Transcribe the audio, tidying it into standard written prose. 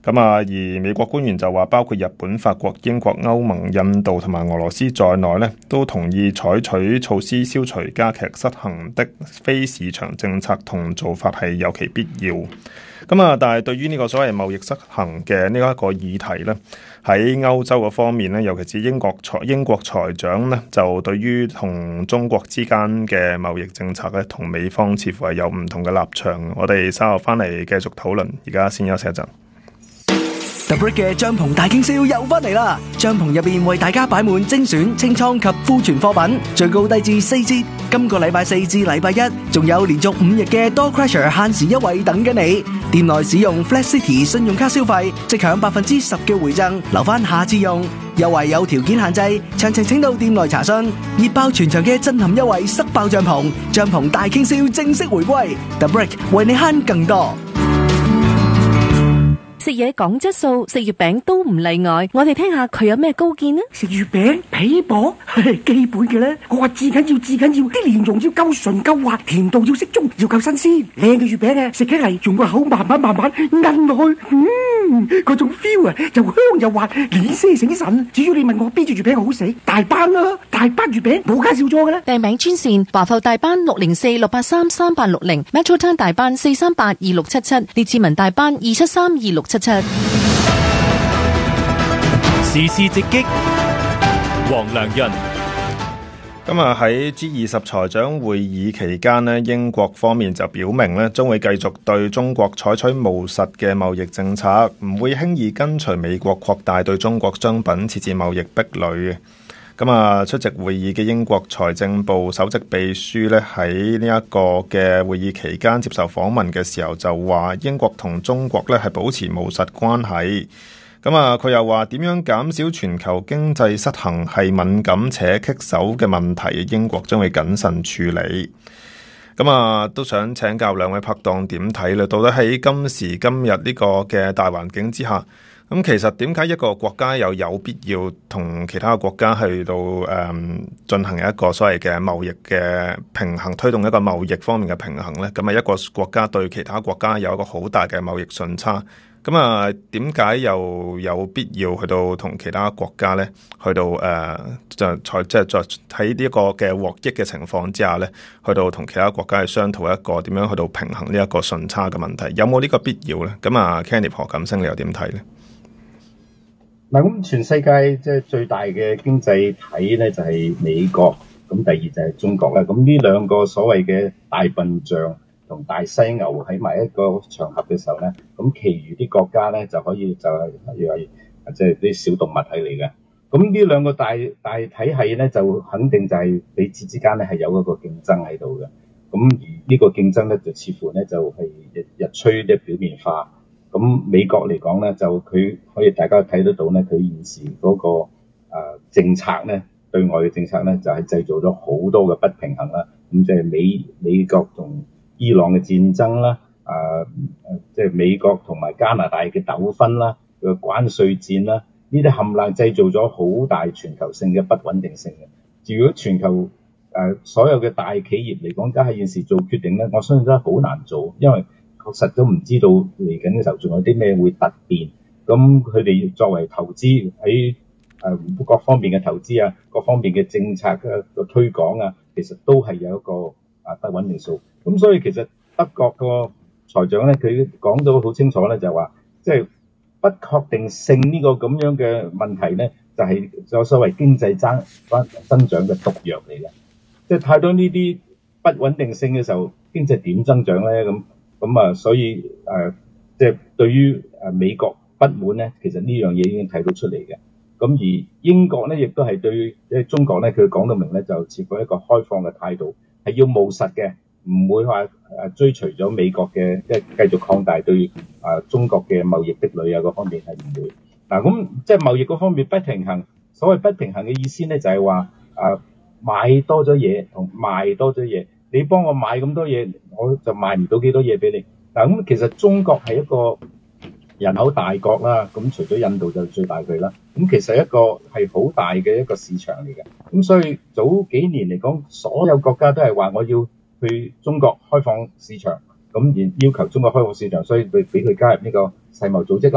咁啊，而美國官員就話，包括日本、法國、英國、歐盟、印度同埋俄羅斯在內呢，都同意採取措施消除加劇失衡的非市場政策同做法係有其必要。咁啊，但係對於呢個所謂貿易失衡嘅呢一個議題呢，喺歐洲嘅方面呢，尤其是英國財長呢，就對於同中國之間嘅貿易政策呢，同美方似乎係有唔同嘅立場。我哋稍後翻嚟繼續討論，而家先休息一陣。 The Brick 嘅帳篷大傾銷又翻嚟啦！帳篷入邊為大家擺滿精選清倉及庫存貨品，最高低至4折。今個禮拜4至禮拜1，仲有連續5日嘅 Door Crusher 限時優惠等緊你。店內使用 Flat City 信用卡消費，即享10%嘅回贈，留翻下次用。優惠有條件限制，詳情請到店內查詢。熱爆全場嘅震撼優惠，塞爆帳篷，帳篷大傾銷正式回歸。The Brick 為你慳更多。 食嘢講質素，食月餅都唔例外。我哋聽下佢有咩高見呢？ 食月餅皮薄係基本嘅啦。我話至緊要，啲蓮蓉要夠純夠滑，甜度要適中，要夠新鮮。靚嘅月餅啊，食起嚟用個口慢慢韌落去，嗰種 feel 啊，又香又滑，連些醒神。至於你問我邊隻月餅好食，大班啦，大班月餅冇介紹錯嘅啦。 訂名專線：華埠大班604-683-3860 ，Metro Town 大班438-2677，列治文大班273-2677。 時事直擊，黃良潤。 今日喺 G20 財長會議期間呢，英國方面就表明呢，將會繼續對中國採取務實嘅貿易政策，唔會輕易跟隨美國擴大對中國商品設置貿易壁壘。咁啊，出席會議嘅英國財政部首席秘書咧，喺呢一個嘅會議期間接受訪問嘅時候就話，英國同中國咧係保持務實關係。咁啊，佢又話點樣減少全球經濟失衡係敏感且棘手嘅問題，英國將會謹慎處理。咁啊，都想請教兩位拍檔點睇咧？到底喺今時今日呢個嘅大環境之下，咁其實點解一個國家又有必要同其他國家去到進行一個所謂嘅貿易嘅平衡，推動一個貿易方面嘅平衡呢？咁啊，一個國家對其他國家有一個好大嘅貿易順差，咁啊，點解又有必要去到同其他國家呢？去到即係喺呢一個嘅獲益嘅情況之下呢，去到同其他國家去商討一個點樣去到平衡呢一個順差嘅問題，有冇呢個必要呢？咁啊，Kenneth 何錦星你又點睇呢？ 嗱，咁全世界即係最大嘅經濟體咧就係美國，咁第二就係中國啦。咁呢兩個所謂嘅大笨象同大犀牛喺埋一個場合嘅時候咧，咁其餘啲國家咧就可以就係例如話即係啲小動物係嚟嘅。咁呢兩個大體系咧就肯定就係彼此之間咧係有一個競爭喺度嘅。咁而呢個競爭咧就似乎咧就係日趨嘅表面化。咁美國嚟講咧，就佢可以大家睇得到咧，佢現時嗰個政策咧，對外嘅政策咧，就係製造咗好多嘅不平衡啦。咁即係美國同伊朗嘅戰爭啦，即係美國同埋加拿大嘅糾紛啦，個關稅戰啦，呢啲冚唪唥製造咗好大全球性嘅不穩定性嘅。如果全球所有嘅大企業嚟講，家下現時做決定咧，我相信都係好難做，因為確實都唔知道嚟緊嘅時候仲有啲咩會突變，咁佢哋作為投資喺各方面嘅投資啊，各方面嘅政策嘅推廣啊，其實都係有一個不穩定數。咁所以其實德國個財長咧，佢講到好清楚咧，就係話即係不確定性呢個咁樣嘅問題咧，就係有所謂經濟增長嘅毒藥嚟嘅。即係太多呢啲不穩定性嘅時候，經濟點增長咧？咁啊，所以即係對於美國不滿咧，其實呢樣嘢已經睇到出嚟嘅。咁而英國咧，亦都係對即係中國咧，佢講到明咧，就持過一個開放嘅態度，係要務實嘅，唔會話追隨咗美國嘅即係繼續擴大對中國嘅貿易壁壘啊嗰方面係唔會。嗱咁即係貿易嗰方面不平衡，所謂不平衡嘅意思咧就係話買多咗嘢同賣多咗嘢。你幫我買咁多嘢，我就賣唔到幾多嘢俾你。嗱咁其實中國係一個人口大國啦，咁除咗印度就最大佢啦。咁其實一個係好大嘅一個市場嚟嘅。咁所以早幾年嚟講，所有國家都係話我要去中國開放市場，咁要求中國開放市場，所以俾佢加入呢個世貿組織啦。